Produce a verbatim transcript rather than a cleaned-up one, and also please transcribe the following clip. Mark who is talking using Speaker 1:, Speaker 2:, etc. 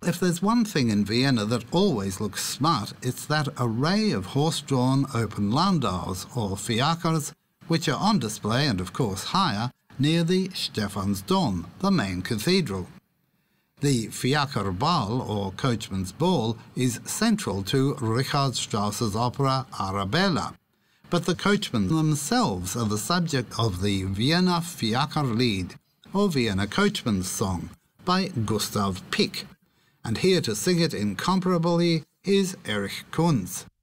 Speaker 1: If there's one thing in Vienna that always looks smart, it's that array of horse-drawn open landaus, or fiakers, which are on display and of course higher, near the Stephansdom, the main cathedral. The Fiakerball, or coachman's ball, is central to Richard Strauss's opera Arabella, but the coachmen themselves are the subject of the Vienna Fiakerlied, or Vienna Coachman's Song, by Gustav Pick, and here to sing it incomparably is Erich Kunz.